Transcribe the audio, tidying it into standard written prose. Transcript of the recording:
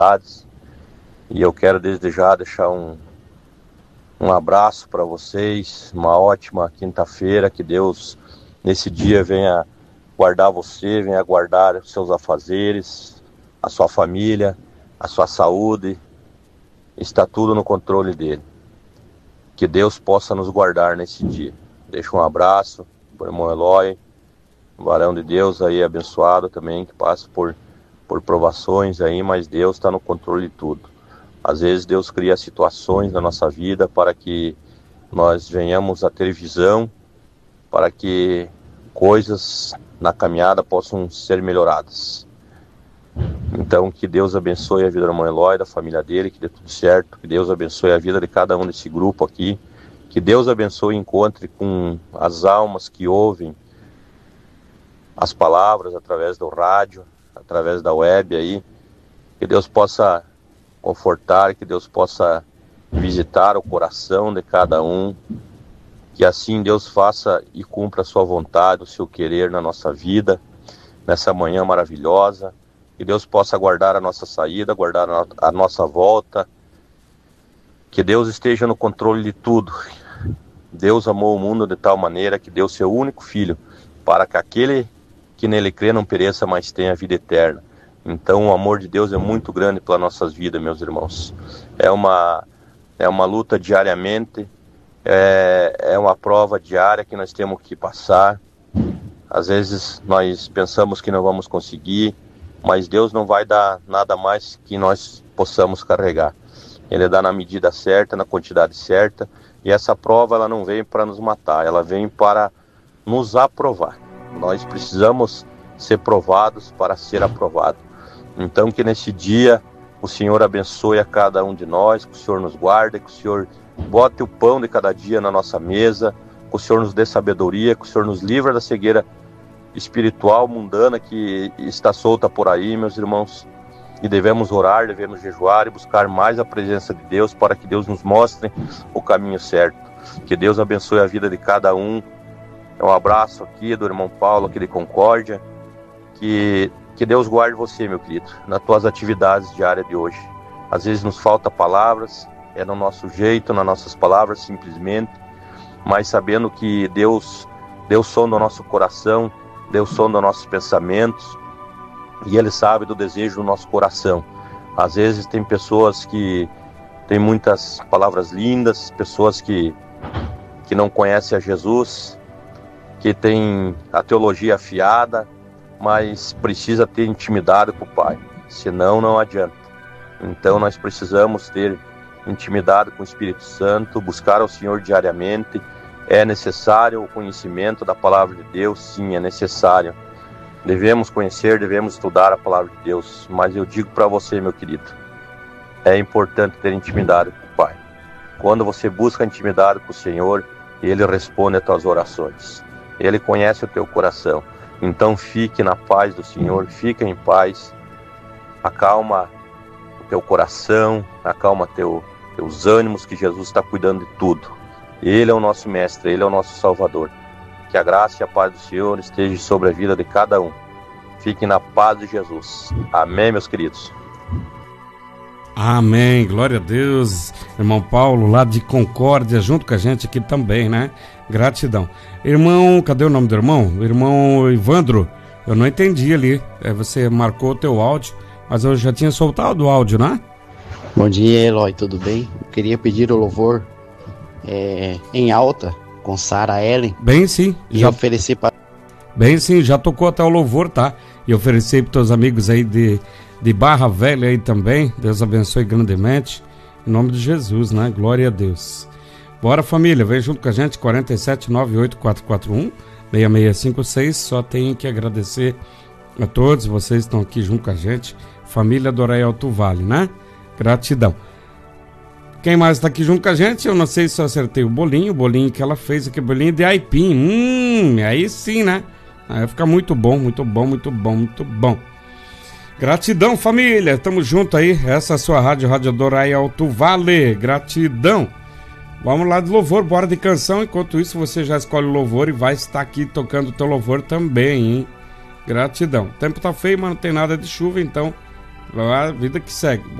atividades. E eu quero desde já deixar um abraço para vocês, uma ótima quinta-feira, que Deus nesse dia venha guardar você, venha guardar os seus afazeres, a sua família, a sua saúde, está tudo no controle dele. Que Deus possa nos guardar nesse dia. Deixo um abraço para o irmão Eloy, um varão de Deus aí abençoado também, que passa por provações aí, mas Deus está no controle de tudo. Às vezes Deus cria situações na nossa vida para que nós venhamos a ter visão, para que coisas na caminhada possam ser melhoradas. Então, que Deus abençoe a vida do irmão Eloy, da família dele, que dê tudo certo, que Deus abençoe a vida de cada um desse grupo aqui, que Deus abençoe e encontre com as almas que ouvem as palavras através do rádio, através da web aí, que Deus possa confortar, que Deus possa visitar o coração de cada um, que assim Deus faça e cumpra a sua vontade, o seu querer na nossa vida, nessa manhã maravilhosa, que Deus possa guardar a nossa saída, guardar a nossa volta, que Deus esteja no controle de tudo. Deus amou o mundo de tal maneira que deu seu único filho, para que aquele que nele crê não pereça, mas tenha vida eterna. Então o amor de Deus é muito grande pelas nossas vidas, meus irmãos. É uma luta diariamente, é uma prova diária que nós temos que passar. Às vezes nós pensamos que não vamos conseguir, mas Deus não vai dar nada mais que nós possamos carregar. Ele dá na medida certa, na quantidade certa, e essa prova ela não vem para nos matar, ela vem para nos aprovar. Nós precisamos ser provados para ser aprovado. Então que nesse dia o Senhor abençoe a cada um de nós, que o Senhor nos guarde, que o Senhor bote o pão de cada dia na nossa mesa, que o Senhor nos dê sabedoria, que o Senhor nos livre da cegueira espiritual, mundana que está solta por aí, meus irmãos. E devemos orar, devemos jejuar e buscar mais a presença de Deus para que Deus nos mostre o caminho certo. Que Deus abençoe a vida de cada um. Um abraço aqui do irmão Paulo, aqui de Concórdia. Que Deus guarde você, meu querido, nas tuas atividades diárias de hoje. Às vezes nos falta palavras, é no nosso jeito, nas nossas palavras simplesmente, mas sabendo que Deus sonda o nosso coração, Deus sonda os nossos pensamentos, e Ele sabe do desejo do nosso coração. Às vezes tem pessoas que têm muitas palavras lindas, pessoas que não conhecem a Jesus, que têm a teologia afiada, mas precisa ter intimidade com o Pai, senão não adianta. Então nós precisamos ter intimidade com o Espírito Santo, buscar ao Senhor diariamente. É necessário o conhecimento da Palavra de Deus, sim, é necessário. Devemos conhecer, devemos estudar a Palavra de Deus, mas eu digo para você, meu querido, é importante ter intimidade com o Pai. Quando você busca intimidade com o Senhor, Ele responde às tuas orações. Ele conhece o teu coração. Então fique na paz do Senhor, fique em paz, acalma o teu coração, acalma teus ânimos, que Jesus está cuidando de tudo. Ele é o nosso mestre, Ele é o nosso Salvador. Que a graça e a paz do Senhor esteja sobre a vida de cada um. Fiquem na paz de Jesus. Amém, meus queridos. Amém, glória a Deus. Irmão Paulo, lá de Concórdia, junto com a gente aqui também, né? Gratidão. Irmão, cadê o nome do irmão? Irmão Ivandro, eu não entendi ali. Você marcou o teu áudio, mas eu já tinha soltado o áudio, né? Bom dia, Eloy, tudo bem? Eu queria pedir o louvor em alta com Sara Ellen. Bem, sim. Já ofereci para... Bem, sim, já tocou até o louvor, tá? E ofereci para teus amigos aí de Barra Velha aí também. Deus abençoe grandemente. Em nome de Jesus, né? Glória a Deus. Bora, família, vem junto com a gente, 4798-441-6656. Só tenho que agradecer a todos vocês que estão aqui junto com a gente. Família do Arraial do Vale, né? Gratidão. Quem mais está aqui junto com a gente? Eu não sei se eu acertei o bolinho que ela fez aqui, bolinho de aipim. Aí sim, né? Aí fica muito bom, muito bom, muito bom, muito bom. Gratidão, família. Tamo junto aí. Essa é a sua Rádio do Arraial do Vale. Gratidão. Vamos lá de louvor, bora de canção. Enquanto isso, você já escolhe o louvor e vai estar aqui tocando o teu louvor também, hein? Gratidão. O tempo tá feio, mas não tem nada de chuva, então A vida que segue.